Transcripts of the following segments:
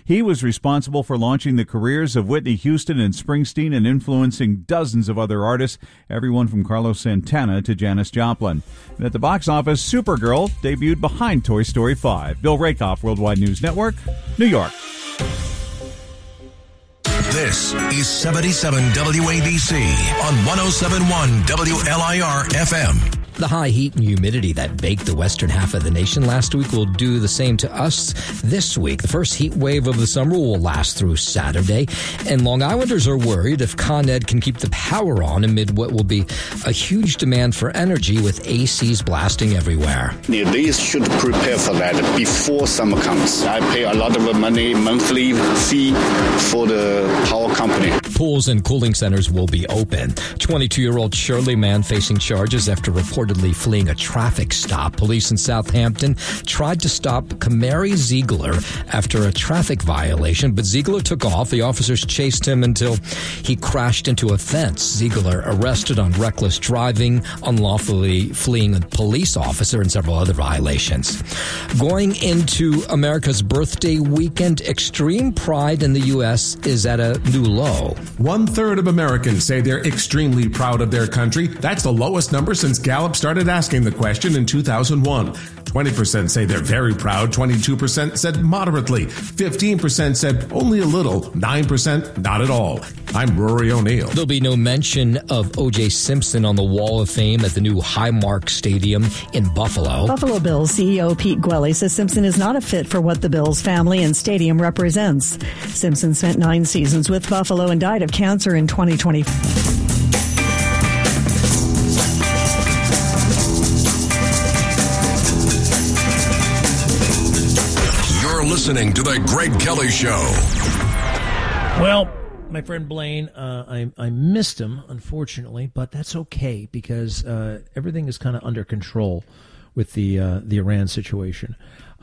He was responsible for launching the careers of Whitney Houston and Springsteen and influencing dozens of other artists, everyone from Carlos Santana to Janis Joplin. And at the box office, Supergirl debuted behind Toy Story 5. Bill Rakoff, Worldwide News Network, New York. This is 77 WABC on 107.1 WLIR FM. The high heat and humidity that baked the western half of the nation last week will do the same to us this week. The first heat wave of the summer will last through Saturday, and Long Islanders are worried if Con Ed can keep the power on amid what will be a huge demand for energy with ACs blasting everywhere. They should prepare for that before summer comes. I pay a lot of money, monthly fee for the power company. Pools and cooling centers will be open. 22-year-old Shirley man facing charges after reportedly fleeing a traffic stop. Police in Southampton tried to stop Kamari Ziegler after a traffic violation, but Ziegler took off. The officers chased him until he crashed into a fence. Ziegler arrested on reckless driving, unlawfully fleeing a police officer, and several other violations. Going into America's birthday weekend, extreme pride in the U.S. is at a new low. 1/3 of Americans say they're extremely proud of their country. That's the lowest number since Gallup started asking the question in 2001. 20% say they're very proud, 22% said moderately, 15% said only a little, 9% not at all. I'm Rory O'Neill. There'll be no mention of O.J. Simpson on the Wall of Fame at the new Highmark Stadium in Buffalo. Buffalo Bills CEO Pete Gwelly says Simpson is not a fit for what the Bills family and stadium represents. Simpson spent 9 seasons with Buffalo and died of cancer in 2020. Listening to the Greg Kelly Show. Well, my friend Blaine, I missed him, unfortunately, but that's okay because everything is kind of under control with the Iran situation.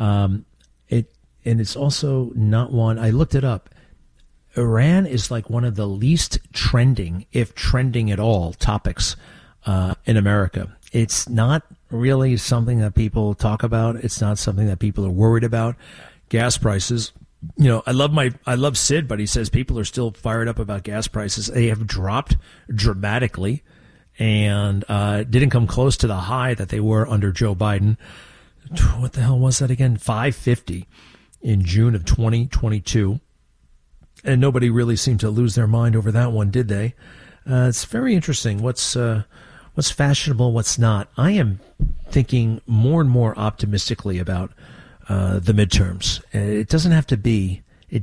It's also not one. I looked it up. Iran is like one of the least trending, if trending at all, topics in America. It's not really something that people talk about. It's not something that people are worried about. Gas prices, you know, I love Sid, but he says people are still fired up about gas prices. They have dropped dramatically and didn't come close to the high that they were under Joe Biden. What the hell was that again? $5.50 in June of 2022. And nobody really seemed to lose their mind over that one, did they? It's very interesting. What's fashionable, what's not. I am thinking more and more optimistically about the midterms. It doesn't have to be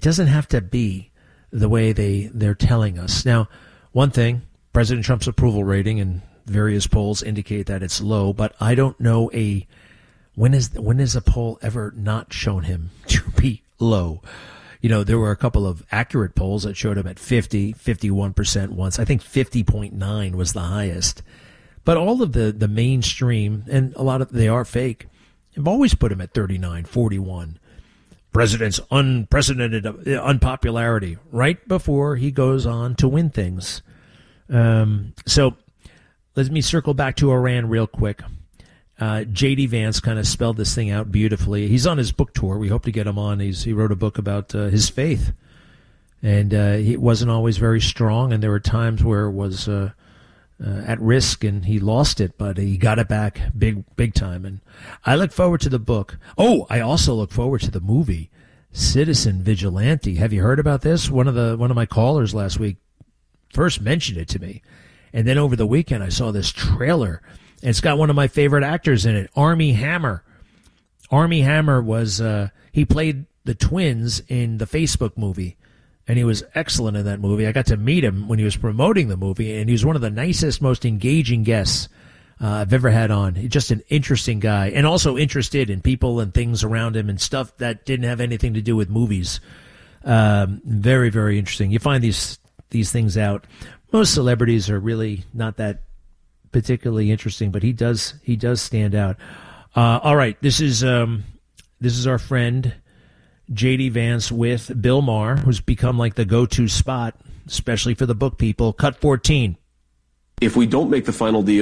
the way they're telling us. Now, one thing, President Trump's approval rating and various polls indicate that it's low, but I don't know when has a poll ever not shown him to be low? You know, there were a couple of accurate polls that showed him at 50, 51% once. I think 50.9 was the highest. But all of the mainstream, and a lot of they are fake, have always put him at 39, 41. President's unprecedented unpopularity right before he goes on to win things. So let me circle back to Iran real quick. J.D. Vance kind of spelled this thing out beautifully. He's on his book tour. We hope to get him on. He wrote a book about his faith. And he wasn't always very strong, and there were times where it was at risk, and he lost it, but he got it back big time. And I look forward to the book. Oh, I also look forward to the movie Citizen Vigilante. Have you heard about this? One of my callers last week first mentioned it to me, and then over the weekend I saw this trailer, and it's got one of my favorite actors in it, Armie Hammer. Armie Hammer was he played the twins in the Facebook movie. And he was excellent in that movie. I got to meet him when he was promoting the movie, and he was one of the nicest, most engaging guests I've ever had on. He's just an interesting guy, and also interested in people and things around him and stuff that didn't have anything to do with movies. Very, very interesting. You find these things out. Most celebrities are really not that particularly interesting, but he does stand out. All right, this is our friend J.D. Vance with Bill Maher, who's become like the go-to spot, especially for the book people. Cut 14. If we don't make the final deal,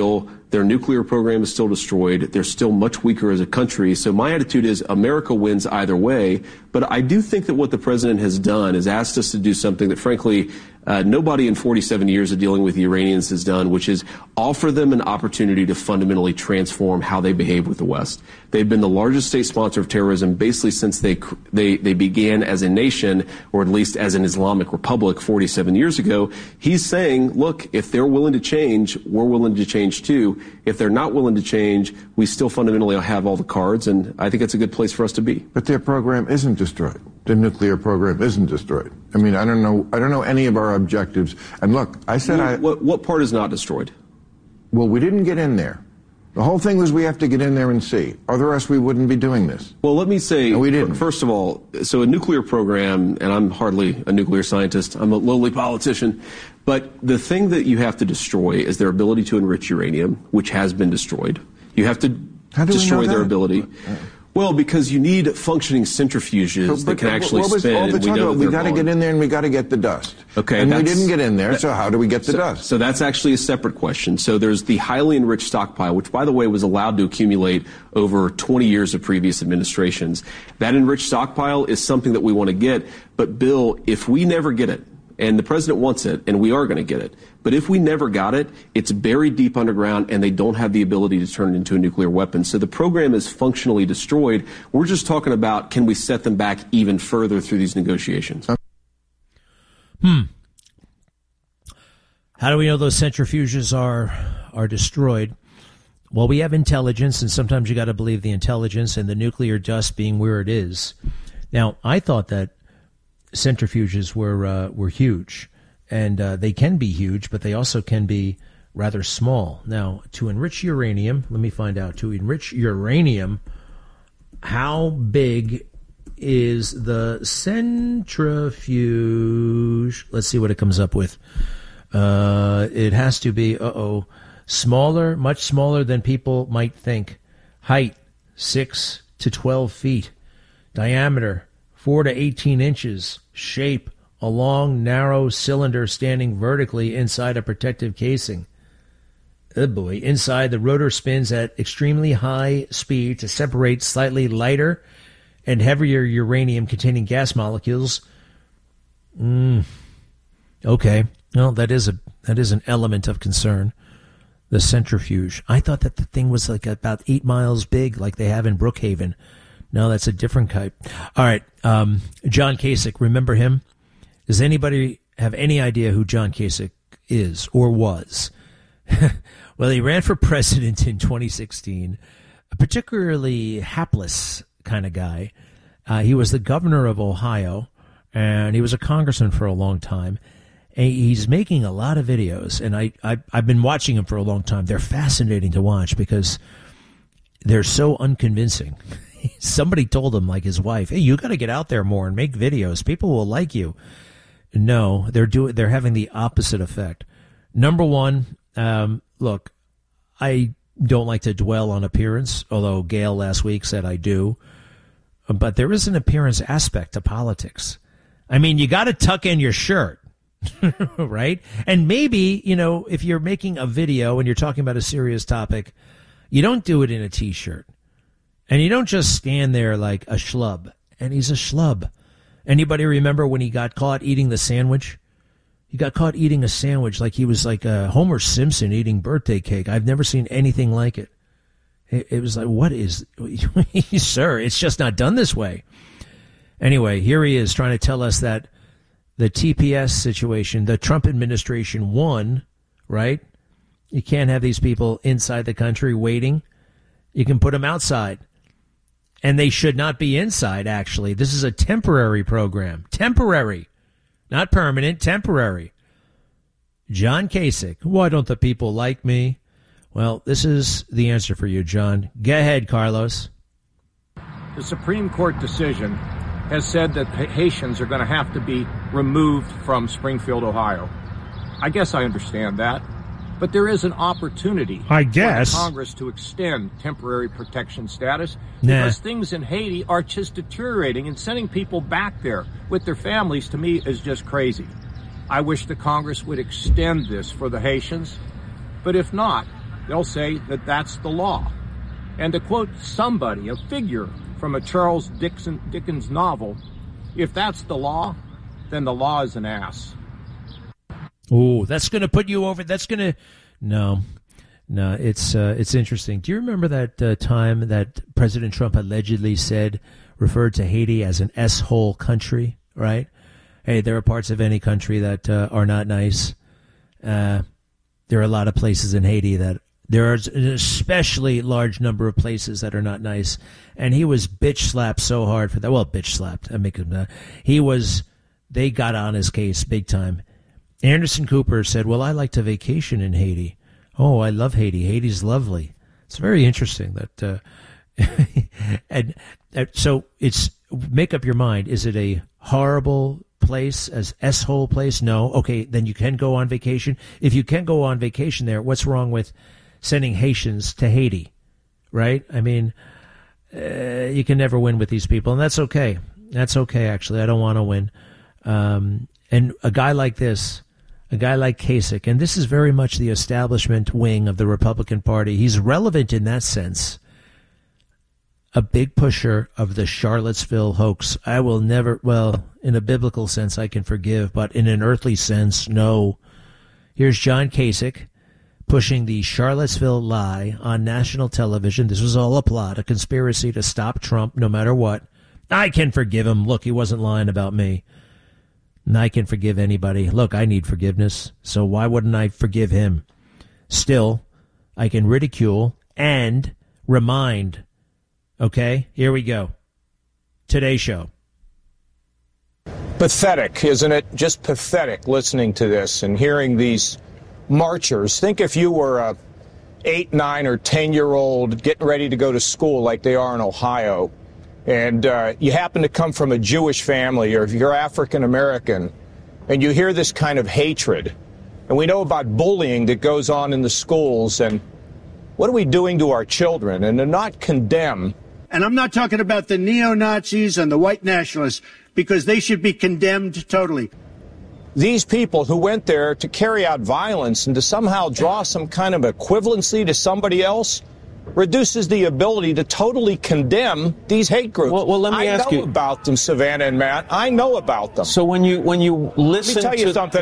Their nuclear program is still destroyed. They're still much weaker as a country. So my attitude is America wins either way. But I do think that what the president has done is asked us to do something that, frankly, nobody in 47 years of dealing with the Iranians has done, which is offer them an opportunity to fundamentally transform how they behave with the West. They've been the largest state sponsor of terrorism basically since they began as a nation, or at least as an Islamic republic 47 years ago. He's saying, look, if they're willing to change, we're willing to change too. If they're not willing to change, we still fundamentally have all the cards, and I think it's a good place for us to be. But their program isn't destroyed. The nuclear program isn't destroyed. I mean, I don't know any of our objectives. And look, I said what part is not destroyed? Well, we didn't get in there. The whole thing was we have to get in there and see. Otherwise, we wouldn't be doing this. Well, let me say, no, we didn't. First of all, so a nuclear program, and I'm hardly a nuclear scientist, I'm a lowly politician, but the thing that you have to destroy is their ability to enrich uranium, which has been destroyed. You have to destroy their ability. Well, because you need functioning centrifuges that can actually spin. We got to get in there and we got to get the dust. Okay, and we didn't get in there, so how do we get the dust? So that's actually a separate question. So there's the highly enriched stockpile, which, by the way, was allowed to accumulate over 20 years of previous administrations. That enriched stockpile is something that we want to get. But, Bill, if we never get it, and the president wants it, and we are going to get it. But if we never got it, it's buried deep underground, and they don't have the ability to turn it into a nuclear weapon. So the program is functionally destroyed. We're just talking about, can we set them back even further through these negotiations? How do we know those centrifuges are destroyed? Well, we have intelligence, and sometimes you got to believe the intelligence, and the nuclear dust being where it is. Now, I thought that centrifuges were huge, and they can be huge, but they also can be rather small. Now, to enrich uranium, let me find out. To enrich uranium, how big is the centrifuge? Let's see what it comes up with. It has to be, smaller, much smaller than people might think. Height, 6 to 12 feet. Diameter, 4 to 18 inches. Shape, a long, narrow cylinder standing vertically inside a protective casing. Oh boy. Inside, the rotor spins at extremely high speed to separate slightly lighter and heavier uranium-containing gas molecules. Okay. Well, that is an element of concern. The centrifuge. I thought that the thing was like about 8 miles big, like they have in Brookhaven. No, that's a different type. All right. John Kasich, remember him? Does anybody have any idea who John Kasich is or was? Well, he ran for president in 2016, a particularly hapless kind of guy. He was the governor of Ohio, and he was a congressman for a long time. And he's making a lot of videos, and I've been watching him for a long time. They're fascinating to watch because they're so unconvincing. Somebody told him, like his wife, hey, you got to get out there more and make videos. People will like you. No, they're having the opposite effect. Number one, look, I don't like to dwell on appearance, although Gail last week said I do. But there is an appearance aspect to politics. I mean, you got to tuck in your shirt, right? And maybe, if you're making a video and you're talking about a serious topic, you don't do it in a T-shirt. And you don't just stand there like a schlub. And he's a schlub. Anybody remember when he got caught eating the sandwich? He got caught eating a sandwich like he was like Homer Simpson eating birthday cake. I've never seen anything like it. It was like, what is... Sir, it's just not done this way. Anyway, here he is trying to tell us that the TPS situation, the Trump administration won, right? You can't have these people inside the country waiting. You can put them outside. And they should not be inside, actually. This is a temporary program. Temporary. Not permanent, temporary. John Kasich. Why don't the people like me? Well, this is the answer for you, John. Go ahead, Carlos. The Supreme Court decision has said that Haitians are going to have to be removed from Springfield, Ohio. I guess I understand that. But there is an opportunity for Congress to extend temporary protection status because things in Haiti are just deteriorating, and sending people back there with their families, to me, is just crazy. I wish the Congress would extend this for the Haitians, but if not, they'll say that that's the law. And to quote somebody, a figure from a Charles Dickens novel, if that's the law, then the law is an ass. Oh, that's going to put you over. That's going to... No, it's interesting. Do you remember that time that President Trump allegedly referred to Haiti as an S-hole country, right? Hey, there are parts of any country that are not nice. There are a lot of places in Haiti that there are an especially large number of places that are not nice. And he was bitch slapped so hard for that. Well, bitch slapped. They got on his case big time. Anderson Cooper said, well, I like to vacation in Haiti. Oh, I love Haiti. Haiti's lovely. It's very interesting that, and so it's, make up your mind. Is it a horrible place, as S-hole place? No. Okay, then you can go on vacation. If you can go on vacation there, what's wrong with sending Haitians to Haiti, right? I mean, you can never win with these people, and that's okay. That's okay, actually. I don't want to win. And a guy like this, a guy like Kasich, and this is very much the establishment wing of the Republican Party. He's relevant in that sense. A big pusher of the Charlottesville hoax. I will never, well, in a biblical sense, I can forgive, but in an earthly sense, no. Here's John Kasich pushing the Charlottesville lie on national television. This was all a plot, a conspiracy to stop Trump no matter what. I can forgive him. Look, he wasn't lying about me. And I can forgive anybody. Look, I need forgiveness, so why wouldn't I forgive him? Still, I can ridicule and remind. Okay, here we go. Today's show. Pathetic, isn't it? Just pathetic listening to this and hearing these marchers. Think if you were a 8, 9, or 10-year-old getting ready to go to school like they are in Ohio, and you happen to come from a Jewish family, or if you're African American, and you hear this kind of hatred, and we know about bullying that goes on in the schools, and what are we doing to our children? And to not condemn. And I'm not talking about the neo-Nazis and the white nationalists, because they should be condemned totally. These people who went there to carry out violence and to somehow draw some kind of equivalency to somebody else reduces the ability to totally condemn these hate groups. Well, let me ask you about them, Savannah and Matt. I know about them. So when you listen, let me tell you something.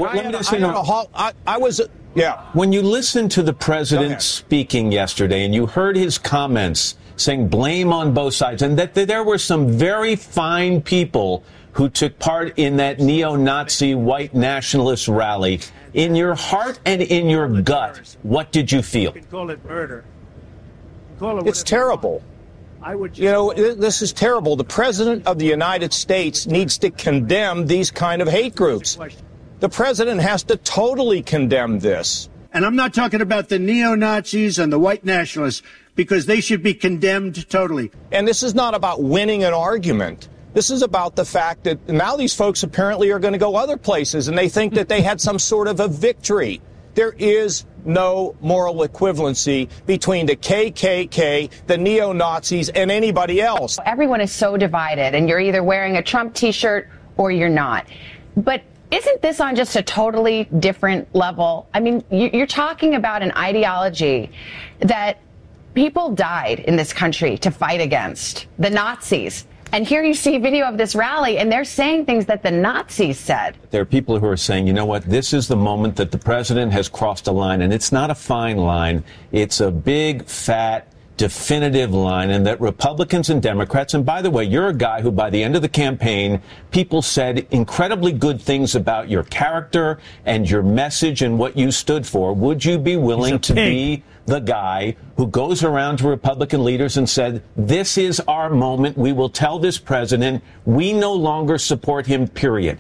When you listened to the president speaking yesterday, and you heard his comments saying blame on both sides, and that there were some very fine people who took part in that neo-Nazi white nationalist rally, in your heart and in your gut, what did you feel? You can call it murder. It's terrible. This is terrible. The President of the United States needs to condemn these kind of hate groups. The President has to totally condemn this. And I'm not talking about the neo-Nazis and the white nationalists, because they should be condemned totally. And this is not about winning an argument. This is about the fact that now these folks apparently are going to go other places, and they think that they had some sort of a victory. There is no moral equivalency between the KKK, the neo-Nazis, and anybody else. Everyone is so divided, and you're either wearing a Trump T-shirt or you're not. But isn't this on just a totally different level? I mean, you're talking about an ideology that people died in this country to fight against, the Nazis. And here you see a video of this rally, and they're saying things that the Nazis said. There are people who are saying, you know what, this is the moment that the president has crossed a line, and it's not a fine line. It's a big, fat, definitive line, and that Republicans and Democrats, and by the way, you're a guy who by the end of the campaign, people said incredibly good things about your character and your message and what you stood for. Would you be willing to be the guy who goes around to Republican leaders and said, this is our moment. We will tell this president we no longer support him, period?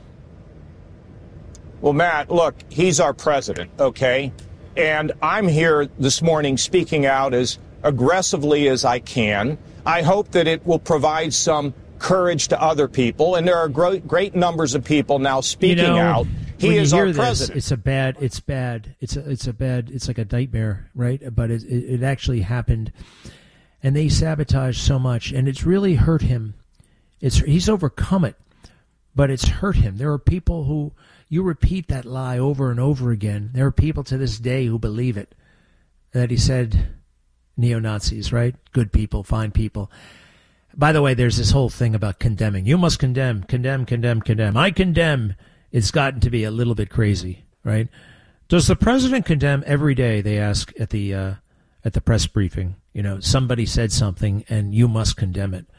Well, Matt, look, he's our president, okay? And I'm here this morning speaking out as aggressively as I can. I hope that it will provide some courage to other people. And there are great numbers of people now speaking out. He is our president. It's bad. It's like a nightmare, right? But it actually happened, and they sabotaged so much, and it's really hurt him. He's overcome it, but it's hurt him. There are people who, you repeat that lie over and over again. There are people to this day who believe it. that he said neo-Nazis, right? Good people, fine people. By the way, there's this whole thing about condemning. You must condemn. I condemn. It's gotten to be a little bit crazy, right? Does the president condemn every day? They ask at the press briefing. You know, somebody said something, and you must condemn it.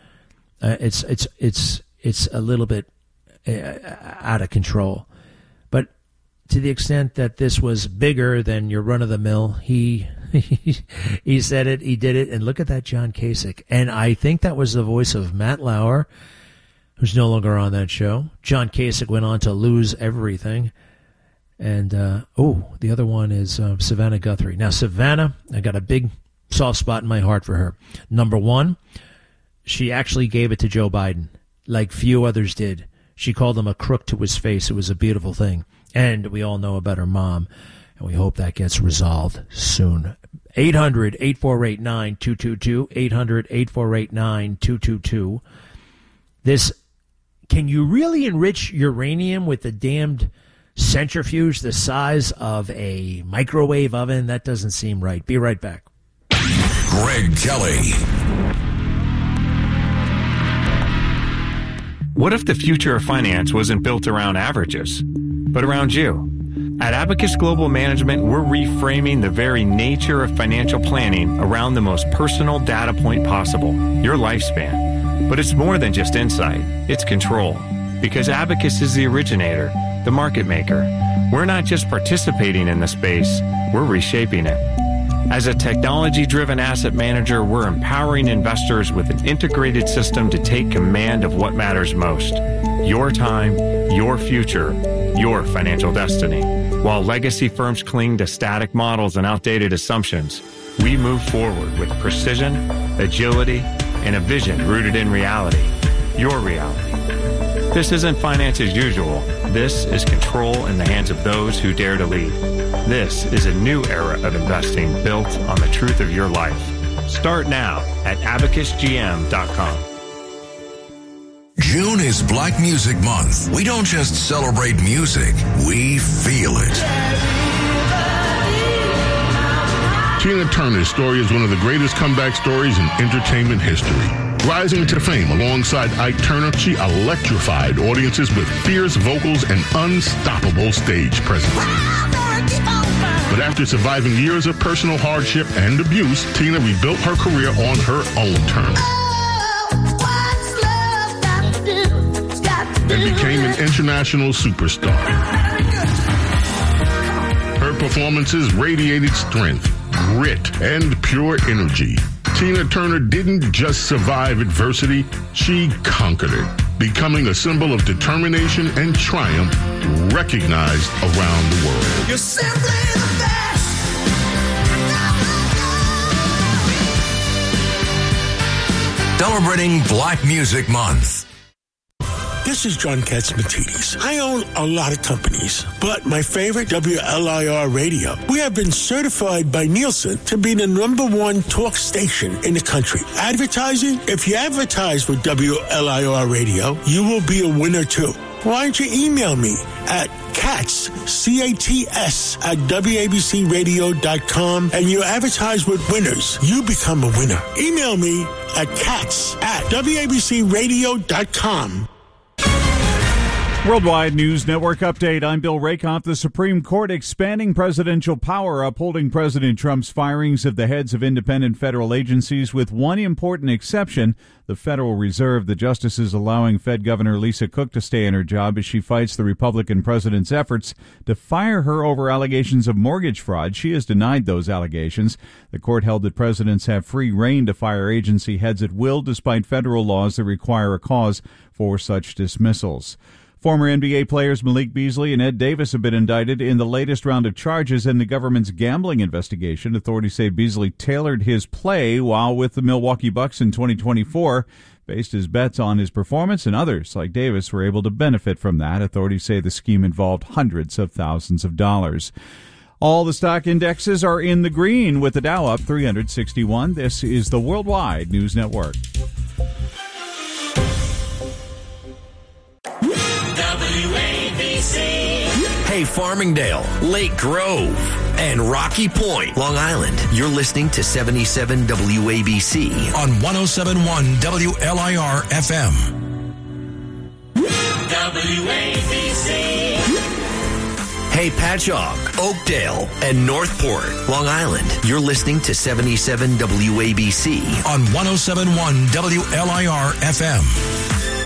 It's a little bit out of control. But to the extent that this was bigger than your run-of-the-mill, he said it, he did it, and look at that John Kasich. And I think that was the voice of Matt Lauer, who's no longer on that show. John Kasich went on to lose everything. And, the other one is Savannah Guthrie. Now, Savannah, I got a big soft spot in my heart for her. Number one, she actually gave it to Joe Biden, like few others did. She called him a crook to his face. It was a beautiful thing. And we all know about her mom, and we hope that gets resolved soon. 800-848-9222, 800-848-9222. Can you really enrich uranium with the damned centrifuge the size of a microwave oven? That doesn't seem right. Be right back. Greg Kelly. What if the future of finance wasn't built around averages, but around you? At Abacus Global Management, we're reframing the very nature of financial planning around the most personal data point possible, your lifespan. But it's more than just insight, it's control. Because Abacus is the originator, the market maker. We're not just participating in the space, we're reshaping it. As a technology-driven asset manager, we're empowering investors with an integrated system to take command of what matters most. Your time, your future, your financial destiny. While legacy firms cling to static models and outdated assumptions, we move forward with precision, agility, and a vision rooted in reality. Your reality. This isn't finance as usual. This is control in the hands of those who dare to lead. This is a new era of investing built on the truth of your life. Start now at abacusgm.com. June is Black Music Month. We don't just celebrate music, we feel it. Tina Turner's story is one of the greatest comeback stories in entertainment history. Rising to fame alongside Ike Turner, she electrified audiences with fierce vocals and unstoppable stage presence. But after surviving years of personal hardship and abuse, Tina rebuilt her career on her own terms and became an international superstar. Her performances radiated strength, grit, and pure energy. Tina Turner didn't just survive adversity, she conquered it, becoming a symbol of determination and triumph recognized around the world. You're simply the best. Celebrating Black Music Month. This is John Katsimatidis. I own a lot of companies, but my favorite, WLIR Radio. We have been certified by Nielsen to be the #1 talk station in the country. Advertising? If you advertise with WLIR Radio, you will be a winner too. Why don't you email me at Katz, C-A-T-S, at WABCRadio.com, and you advertise with winners. You become a winner. Email me at Katz at WABCRadio.com. Worldwide News Network update. I'm Bill Rakoff. The Supreme Court expanding presidential power, upholding President Trump's firings of the heads of independent federal agencies with one important exception, the Federal Reserve. The justices allowing Fed Governor Lisa Cook to stay in her job as she fights the Republican president's efforts to fire her over allegations of mortgage fraud. She has denied those allegations. The court held that presidents have free rein to fire agency heads at will, despite federal laws that require a cause for such dismissals. Former NBA players Malik Beasley and Ed Davis have been indicted in the latest round of charges in the government's gambling investigation. Authorities say Beasley tailored his play while with the Milwaukee Bucks in 2024, based his bets on his performance, and others, like Davis, were able to benefit from that. Authorities say the scheme involved hundreds of thousands of dollars. All the stock indexes are in the green, with the Dow up 361. This is the Worldwide News Network. WABC. Hey, Farmingdale, Lake Grove, and Rocky Point, Long Island. You're listening to 77 WABC on 107.1 WLIR FM. WABC. Hey, Patchogue, Oakdale, and Northport, Long Island. You're listening to 77 WABC on 107.1 WLIR FM.